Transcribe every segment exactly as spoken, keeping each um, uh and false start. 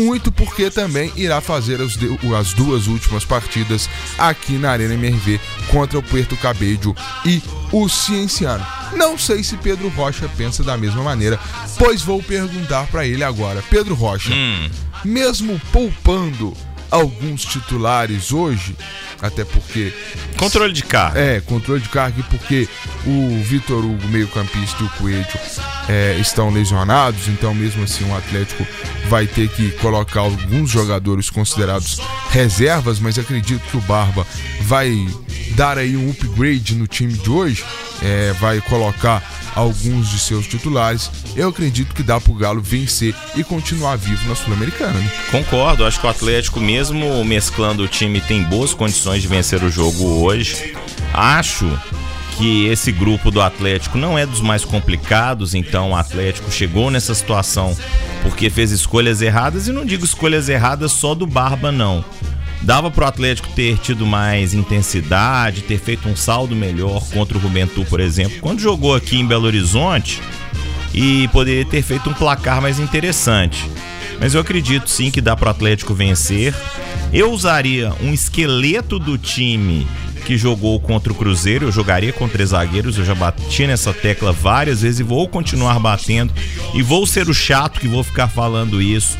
muito porque também irá fazer as, as duas últimas partidas aqui na Arena M R V contra o Puerto Cabello e o Cienciano. Não sei se Pedro Rocha pensa da mesma maneira, pois vou perguntar para ele agora. Pedro Rocha, hum. mesmo poupando alguns titulares hoje, até porque... Controle de carga. É, controle de carga, e porque o Vitor Hugo, meio-campista, e o Coelho é, estão lesionados, então mesmo assim o Atlético vai ter que colocar alguns jogadores considerados reservas, mas acredito que o Barba vai dar aí um upgrade no time de hoje, é, vai colocar alguns de seus titulares. Eu acredito que dá pro Galo vencer e continuar vivo na Sul-Americana, né? Concordo, acho que o Atlético, mesmo mesclando o time, tem boas condições de vencer o jogo hoje. Acho que esse grupo do Atlético não é dos mais complicados, então o Atlético chegou nessa situação porque fez escolhas erradas, e não digo escolhas erradas só do Barba, não. Dava pro Atlético ter tido mais intensidade, ter feito um saldo melhor contra o Juventude, por exemplo, quando jogou aqui em Belo Horizonte, e poderia ter feito um placar mais interessante. Mas eu acredito sim que dá pro Atlético vencer. Eu usaria um esqueleto do time que jogou contra o Cruzeiro, eu jogaria com três zagueiros, eu já bati nessa tecla várias vezes e vou continuar batendo, e vou ser o chato que vou ficar falando isso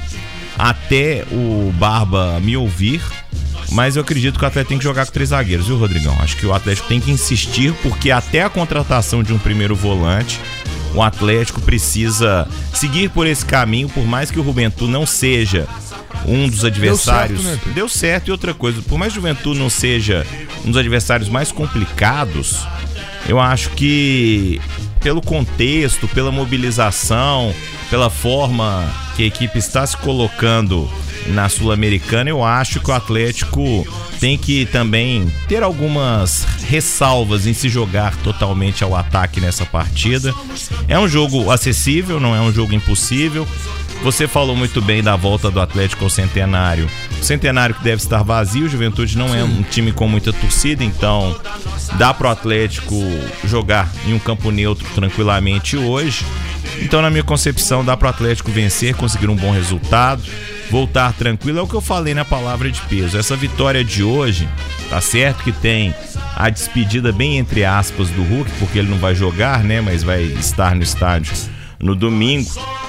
até o Barba me ouvir. Mas eu acredito que o Atlético tem que jogar com três zagueiros, viu, Rodrigão? Acho que o Atlético tem que insistir, porque até a contratação de um primeiro volante, o Atlético precisa seguir por esse caminho, por mais que o Juventude não seja um dos adversários... Deu certo, né? Deu certo. E outra coisa, por mais que o Juventude não seja um dos adversários mais complicados, eu acho que pelo contexto, pela mobilização, pela forma que a equipe está se colocando na Sul-Americana, eu acho que o Atlético tem que também ter algumas ressalvas em se jogar totalmente ao ataque nessa partida. É um jogo acessível, não é um jogo impossível. Você falou muito bem da volta do Atlético ao Centenário. O Centenário que deve estar vazio, o Juventude não é um time com muita torcida, então dá pro Atlético jogar em um campo neutro tranquilamente hoje. Então, na minha concepção, dá pro Atlético vencer, conseguir um bom resultado, voltar tranquilo. É o que eu falei na palavra de peso. Essa vitória de hoje, tá certo que tem a despedida bem entre aspas do Hulk, porque ele não vai jogar, né, mas vai estar no estádio no domingo.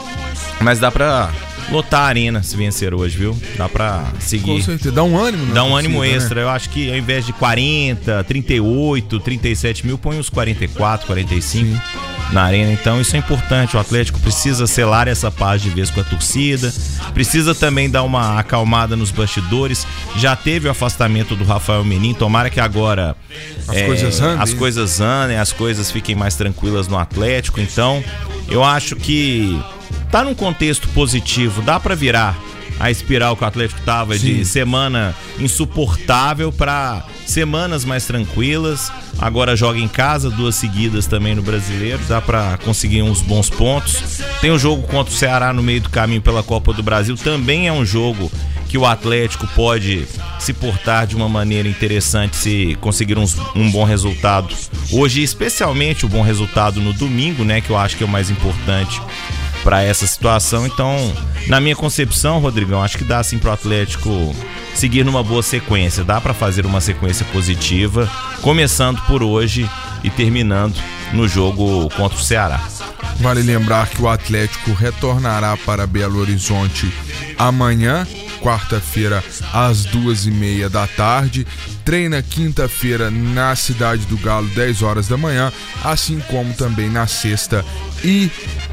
Mas dá pra lotar a arena se vencer hoje, viu? Dá pra seguir. Com certeza, dá um ânimo, né? Dá um ânimo extra, né? Eu acho que ao invés de quarenta, trinta e oito, trinta e sete mil, põe uns quarenta e quatro, quarenta e cinco na arena. Então isso é importante, o Atlético precisa selar essa paz de vez com a torcida, precisa também dar uma acalmada nos bastidores. Já teve o afastamento do Rafael Menin, tomara que agora as é, coisas andem, as coisas andem, as coisas fiquem mais tranquilas no Atlético. Então eu acho que tá num contexto positivo, dá pra virar a espiral que o Atlético tava Sim. de semana insuportável para semanas mais tranquilas. Agora joga em casa, duas seguidas também no Brasileiro, dá pra conseguir uns bons pontos. Tem um jogo contra o Ceará no meio do caminho pela Copa do Brasil, também é um jogo que o Atlético pode se portar de uma maneira interessante se conseguir uns, um bom resultado hoje, especialmente o bom resultado no domingo, né, que eu acho que é o mais importante para essa situação. Então, na minha concepção, Rodrigão, acho que dá assim pro Atlético seguir numa boa sequência, dá para fazer uma sequência positiva, começando por hoje e terminando no jogo contra o Ceará. Vale lembrar que o Atlético retornará para Belo Horizonte amanhã, quarta-feira, às duas e meia da tarde. Treina quinta-feira na Cidade do Galo, dez horas da manhã, assim como também na sexta e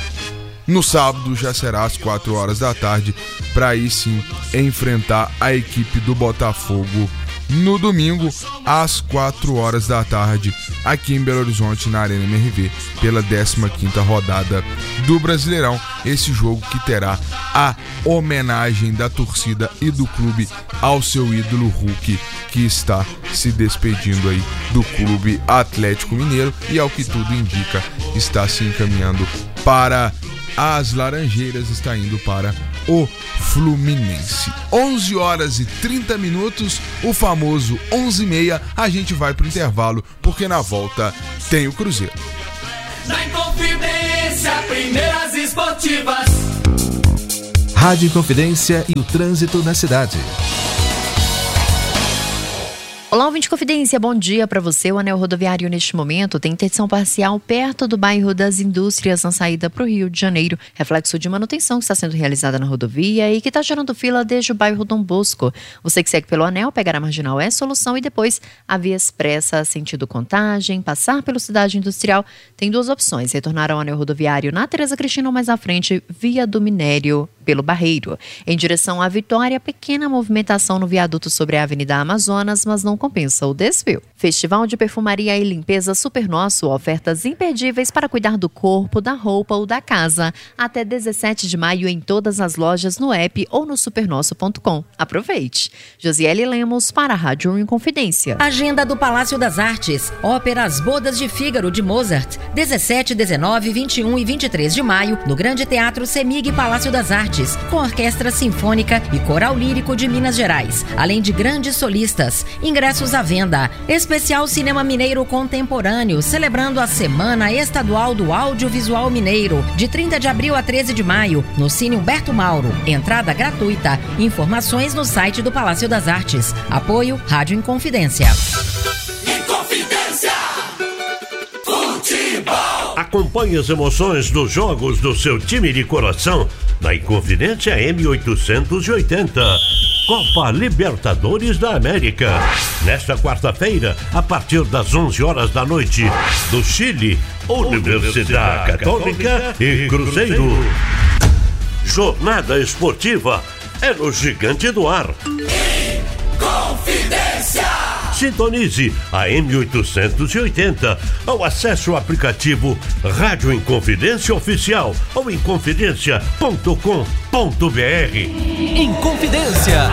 no sábado já será às quatro horas da tarde, para aí sim enfrentar a equipe do Botafogo no domingo, às quatro horas da tarde, aqui em Belo Horizonte, na Arena M R V, pela décima quinta rodada do Brasileirão. Esse jogo que terá a homenagem da torcida e do clube ao seu ídolo Hulk, que está se despedindo aí do Clube Atlético Mineiro e, ao que tudo indica, está se encaminhando para as Laranjeiras, está indo para o Fluminense. onze horas e trinta minutos, o famoso onze e meia. A gente vai pro intervalo, porque na volta tem o Cruzeiro. Na Inconfidência, primeiras esportivas. Rádio Inconfidência e o trânsito na cidade. Olá, ouvinte Confidência, bom dia para você. O anel rodoviário neste momento tem interdição parcial perto do bairro das Indústrias na saída para o Rio de Janeiro, reflexo de manutenção que está sendo realizada na rodovia e que está gerando fila desde o bairro Dom Bosco. Você que segue pelo anel, pegar a marginal é solução e depois a via expressa sentido Contagem, passar pelo Cidade Industrial, tem duas opções, retornar ao anel rodoviário na Teresa Cristina ou mais à frente, via do Minério pelo Barreiro. Em direção à Vitória, pequena movimentação no viaduto sobre a Avenida Amazonas, mas não compensa o desvio. Festival de Perfumaria e Limpeza Super Nosso, ofertas imperdíveis para cuidar do corpo, da roupa ou da casa. Até dezessete de maio em todas as lojas no app ou no supernosso ponto com. Aproveite. Josiele Lemos para a Rádio Inconfidência. Agenda do Palácio das Artes. Ópera As Bodas de Fígaro de Mozart. dezessete, dezenove, vinte e um e vinte e três de maio no Grande Teatro Semig Palácio das Artes, com Orquestra Sinfônica e Coral Lírico de Minas Gerais, além de grandes solistas. Ingressos à venda. Especial Cinema Mineiro Contemporâneo, celebrando a Semana Estadual do Audiovisual Mineiro, de trinta de abril a treze de maio, no Cine Humberto Mauro. Entrada gratuita. Informações no site do Palácio das Artes. Apoio Rádio Inconfidência. Inconfidência. Futebol. Acompanhe as emoções dos jogos do seu time de coração na Inconfidência M oitocentos e oitenta. Copa Libertadores da América. Nesta quarta-feira, a partir das onze horas da noite, do Chile, Universidade Católica e Cruzeiro. Jornada esportiva é no Gigante do Ar. Inconfidência. Sintonize a M oitocentos e oitenta ou acesse o aplicativo Rádio Inconfidência Oficial ou inconfidência ponto com ponto br. Inconfidência.